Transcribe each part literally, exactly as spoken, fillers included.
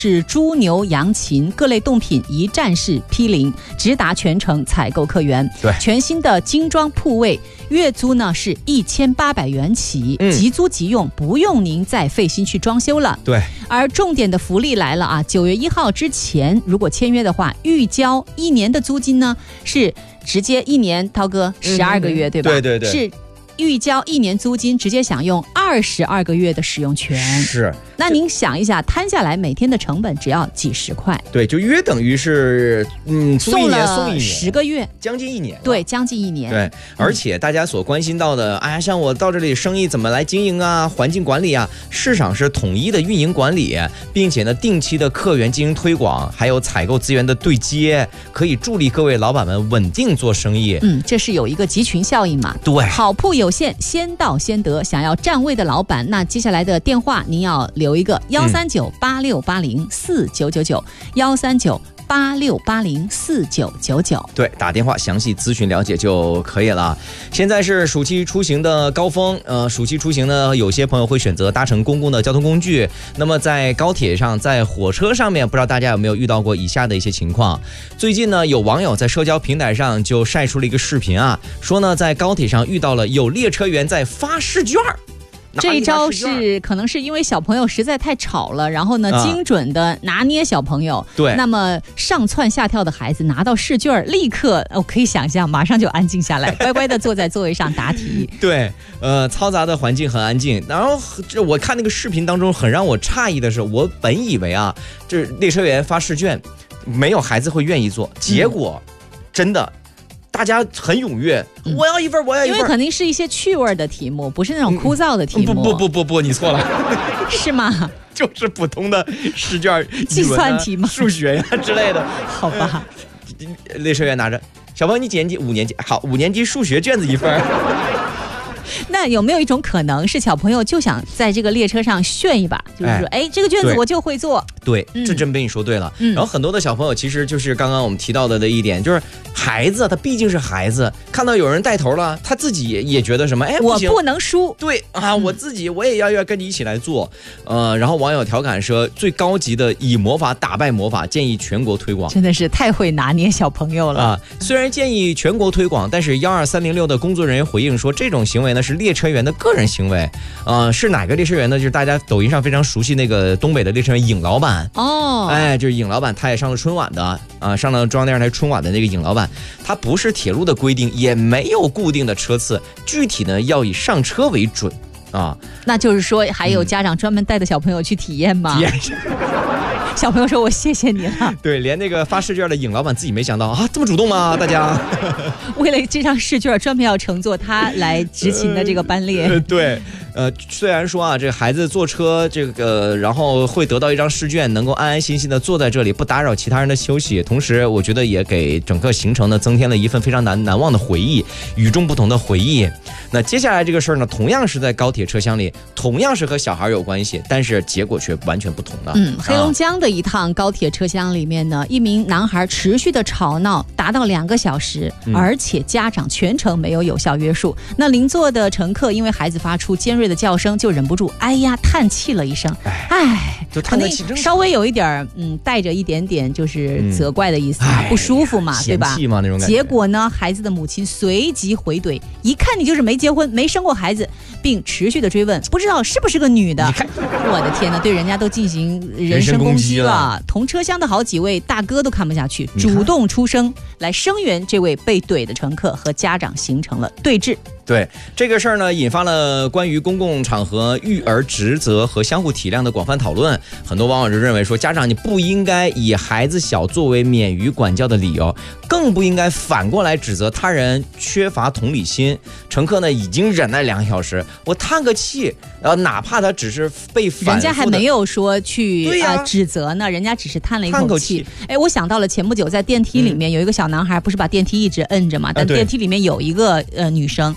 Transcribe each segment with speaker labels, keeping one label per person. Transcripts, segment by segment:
Speaker 1: 是猪牛羊禽各类冻品一站式批零，直达全城采购客源。
Speaker 2: 对，
Speaker 1: 全新的精装铺位，月租呢是一千八百元起，
Speaker 2: 嗯，
Speaker 1: 即租即用，不用您再费心去装修了。
Speaker 2: 对，
Speaker 1: 而重点的福利来了啊！九月一号之前，如果签约的话，预交一年的租金呢是直接一年，涛哥十二个月，
Speaker 2: 嗯，
Speaker 1: 对吧？
Speaker 2: 对对对，
Speaker 1: 是。预交一年租金，直接享用二十二个月的使用权。
Speaker 2: 是，
Speaker 1: 那您想一下，摊下来每天的成本只要几十块，
Speaker 2: 对，就约等于是嗯，租一年送一年，
Speaker 1: 十个月，
Speaker 2: 将近一年，
Speaker 1: 对，将近一年。
Speaker 2: 对，而且大家所关心到的，哎呀，像我到这里生意怎么来经营啊，环境管理啊，市场是统一的运营管理，并且呢，定期的客源经营推广，还有采购资源的对接，可以助力各位老板们稳定做生意。
Speaker 1: 嗯，这是有一个集群效应嘛？
Speaker 2: 对，
Speaker 1: 好铺有限，先到先得。想要占位的老板，那接下来的电话您要留一个幺三九八六八零四九九九幺三九八六八零四九九九，
Speaker 2: 对，打电话详细咨询了解就可以了。现在是暑期出行的高峰，呃，暑期出行呢，有些朋友会选择搭乘公共的交通工具。那么在高铁上，在火车上面，不知道大家有没有遇到过以下的一些情况？最近呢，有网友在社交平台上就晒出了一个视频啊，说呢，在高铁上遇到了有列车员在发试卷。
Speaker 1: 这一招是可能是因为小朋友实在太吵了，然后呢，啊、精准的拿捏小朋友。
Speaker 2: 对，
Speaker 1: 那么上蹿下跳的孩子拿到试卷，立刻我、哦、可以想象，马上就安静下来，乖乖的坐在座位上答题。
Speaker 2: 对，呃，嘈杂的环境很安静。然后我看那个视频当中，很让我诧异的是，我本以为啊，这列车员发试卷，没有孩子会愿意做，结果、嗯、真的。大家很踊跃，我要一份，我要一份，
Speaker 1: 因为肯定是一些趣味的题目，不是那种枯燥的题目。
Speaker 2: 嗯、不不不不不，你错了，
Speaker 1: 是吗？
Speaker 2: 就是普通的试卷、
Speaker 1: 计算题吗？
Speaker 2: 数学呀之类的。
Speaker 1: 好吧。
Speaker 2: 列车员拿着，小朋友，你几年级？五年级。好，五年级数学卷子一份。
Speaker 1: 那有没有一种可能是小朋友就想在这个列车上炫一把，就是说，哎，这个卷子我就会做。
Speaker 2: 对，嗯、这真被你说对了。
Speaker 1: 嗯、
Speaker 2: 然后很多的小朋友其实就是刚刚我们提到的的一点，就是孩子他毕竟是孩子，看到有人带头了，他自己也觉得什么，哎，
Speaker 1: 我不能输。
Speaker 2: 对啊，我自己我也要要跟你一起来做。呃，然后网友调侃说，最高级的以魔法打败魔法，建议全国推广。
Speaker 1: 真的是太会拿捏小朋友了
Speaker 2: 啊！虽然建议全国推广，但是幺二三零六的工作人员回应说，这种行为呢是列车员的个人行为。呃，是哪个列车员呢？就是大家抖音上非常熟悉那个东北的列车员尹老板
Speaker 1: 哦。
Speaker 2: 哎，就是尹老板，他也上了春晚的啊，上了中央电视台春晚的那个尹老板，他不是铁路的规定，也没有固定的车次，具体呢要以上车为准啊。
Speaker 1: 那就是说，还有家长专门带着小朋友去体验吗？
Speaker 2: 体验。
Speaker 1: 小朋友说：“我谢谢你了。”
Speaker 2: 对，连那个发试卷的尹老板自己没想到啊，这么主动吗？大家
Speaker 1: 为了这张试卷，专门要乘坐他来执勤的这个班列。
Speaker 2: 呃、对，呃，虽然说啊，这个孩子坐车，这个然后会得到一张试卷，能够安安心心的坐在这里，不打扰其他人的休息。同时，我觉得也给整个行程呢增添了一份非常难难忘的回忆，与众不同的回忆。那接下来这个事儿呢，同样是在高铁车厢里，同样是和小孩有关系，但是结果却完全不同的。
Speaker 1: 嗯，黑龙江的一趟高铁车厢里面呢，一名男孩持续的吵闹达到两个小时，
Speaker 2: 嗯、
Speaker 1: 而且家长全程没有有效约束。那邻座的乘客因为孩子发出尖锐的叫声，就忍不住哎呀叹气了一声，哎，
Speaker 2: 就叹气，
Speaker 1: 稍微有一点嗯带着一点点就是责怪的意思，
Speaker 2: 嗯、
Speaker 1: 不舒服嘛，对吧？
Speaker 2: 嫌弃嘛那种感觉。
Speaker 1: 结果呢，孩子的母亲随即回怼，一看你就是没结婚没生过孩子，并持续的追问，不知道是不是个女的。我的天哪，对人家都进行人身攻击了。同车厢的好几位大哥都看不下去，主动出声来声援这位被怼的乘客，和家长形成了对峙。
Speaker 2: 对这个事儿呢，引发了关于公共场合育儿职责和相互体谅的广泛讨论。很多网友就认为说，家长你不应该以孩子小作为免于管教的理由，更不应该反过来指责他人缺乏同理心。乘客呢已经忍耐两个小时，我叹个气，呃，哪怕他只是被反复的，
Speaker 1: 人家还没有说去
Speaker 2: 对、啊
Speaker 1: 呃、指责呢，人家只是叹了一口气。哎，我想到了前不久在电梯里面、嗯、有一个小男孩，不是把电梯一直摁着嘛，但电梯里面有一个呃女生。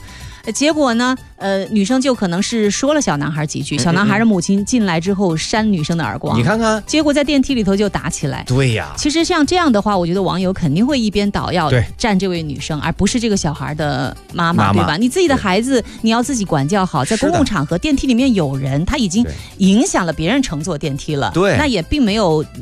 Speaker 1: 结果呢，呃，女生就可能是说了小男孩几句，小男孩的母亲进来之后扇女生的耳光，
Speaker 2: 你看看，
Speaker 1: 结果在电梯里头就打起来。
Speaker 2: 对呀，
Speaker 1: 其实像这样的话，我觉得网友肯定会一边倒要站这位女生，而不是这个小孩的妈妈，对吧？你自己的孩子你要自己管教好，在公共场合电梯里面有人，他已经影响了别人乘坐电梯了，
Speaker 2: 对，
Speaker 1: 那也并没有